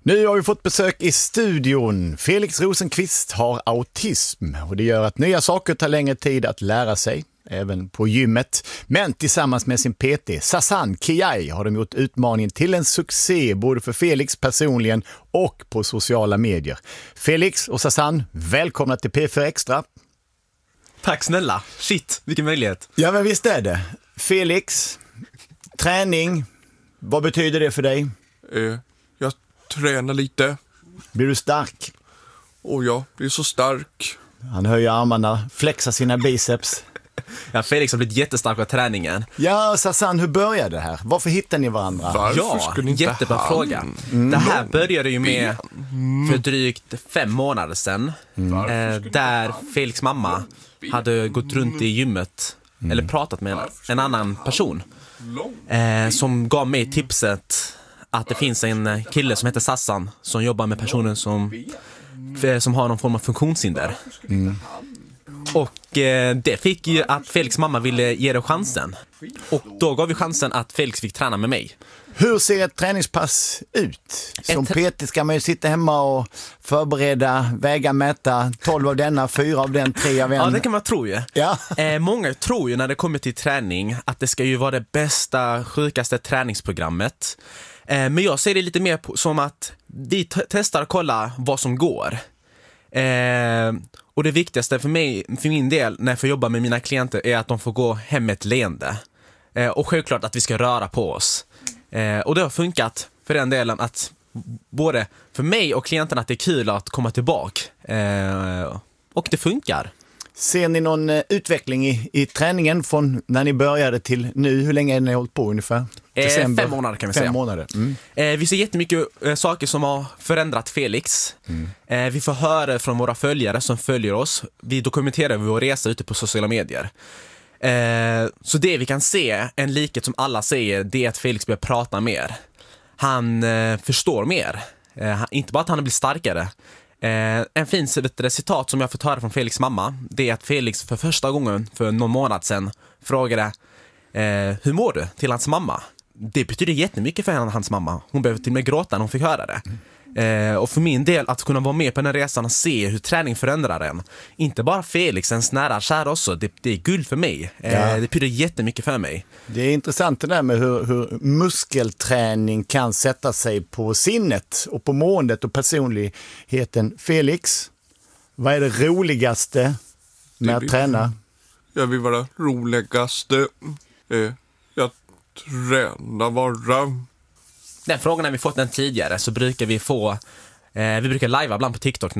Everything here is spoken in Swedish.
Nu har vi fått besök i studion. Felix Rosenqvist har autism och det gör att nya saker tar längre tid att lära sig, även på gymmet. Men tillsammans med sin PT, Sazan Kiai, har de gjort utmaningen till en succé både för Felix personligen och på sociala medier. Felix och Sazan, välkomna till P4 Extra. Tack snälla. Shit, vilken möjlighet. Ja, men visst är det. Felix, träning, vad betyder det för dig? Jag tränar lite. Blir du stark? Och jag blir så stark. Han höjer armarna, flexar sina biceps. Ja, Felix har blivit jättestark på träningen. Ja, Sazan, hur började det här? Varför hittade ni varandra? Varför skulle inte jättebra han? fråga. Det här började ju med för drygt 5 månader sedan. Där Felix mamma hade gått runt i gymmet eller pratat med en annan person som gav mig tipset att det finns en kille som heter Sazan som jobbar med personer som har någon form av funktionshinder. Och det fick ju att Felix mamma ville ge det chansen. Och då gav vi chansen att Felix fick träna med mig. Hur ser ett träningspass ut? Som PT ska man ju sitta hemma och förbereda, väga, mäta 12 av denna, 4 av den, 3 av en. Ja, det kan man tro ju. Ja. Många tror ju när det kommer till träning att det ska ju vara det bästa, sjukaste träningsprogrammet. Men jag ser det lite mer som att vi testar och kollar vad som går. Och det viktigaste för min del när jag får jobba med mina klienter är att de får gå hem med ett leende. Och självklart att vi ska röra på oss. Och det har funkat för den delen att både för mig och klienterna att det är kul att komma tillbaka. Och det funkar. Ser ni någon utveckling i träningen från när ni började till nu? Hur länge har ni hållit på ungefär? December. 5 månader kan vi säga. 5 månader. Vi ser jättemycket saker som har förändrat Felix. Vi får höra från våra följare som följer oss. Vi dokumenterar vår resa ute på sociala medier. Så det vi kan se, en likhet som alla säger, det är att Felix börjar prata mer. Han förstår mer. Inte bara att han blir starkare. En fin citat som jag fått höra från Felix mamma, det är att Felix för första gången för någon månad sedan frågade hur mår du till hans mamma. Det betyder jättemycket för hans mamma. Hon behöver till och med gråta när hon fick höra det. Och för min del att kunna vara med på den här resan och se hur träning förändrar en. Inte bara Felix, ens nära kär också. Det är guld för mig. Det betyder jättemycket för mig. Det är intressant det där med hur muskelträning kan sätta sig på sinnet och på måendet och personligheten. Felix, vad är det roligaste med att träna? Jag vill vara roligaste. Jag tränar bara. Den frågan har vi fått den tidigare, så brukar vi brukar livea ibland på TikTok